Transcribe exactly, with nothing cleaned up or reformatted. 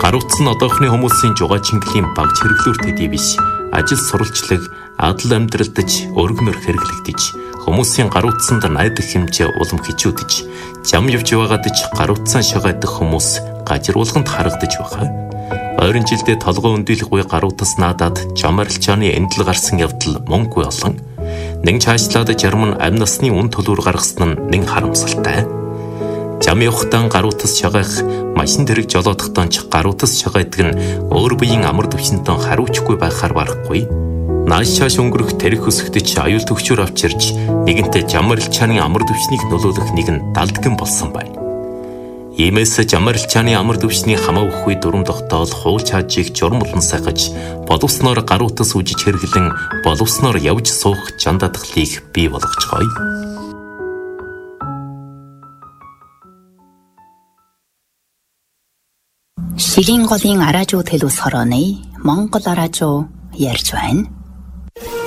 Гар утас нь одоохны хүмүүсийн жугаа чингэлийн баг чиргэлүүр төдий биш. Ажил сурвалжлаг, адал амьдралдаж, өргөнөр хэрэглэгдэж, хүмүүсийн гар утсанд найдах хэмжээ улам хичүүдэж, зам явж байгаадч гар утсаа шагаадах хүмүүс гажируулганд харагдаж байгаа. Ойрын жилдээ толгой өндөлгүй гар утас наадаад жам арилжааны эндэл гарсан явдал мөнгөгүй олон. Нэг чаашлаад жарм нь амь насны үн төлөөр гаргасан нь нэг харамсалтай. Жам явахтаа гар утас шагаах, машин тэрэг жолоодохтоо ч гар утас шагаадаг нь өөр биеийн амар төвчнөд харуучгүй байхаар барахгүй. Нааш шааш өнгөрөх тэрэг өсгдөж аюул төвчөр авчирч нэгэнтээ жам арилжааны амар төвчнийг нөлөөлөх нэгэн далдгэн болсон байна. Иймээс жам арилжааны амар төвчний хамаа өгөхгүй дүрм тогтоол хуул чаажийг журмлан сахиж, боловсноор гар утас үжиж хэрэглэн боловсноор явж суух жан дадгалыг бий болгоцгоё. Шигийн голын араажуу төлөс хорооны Монгол араажуу ярьж байна.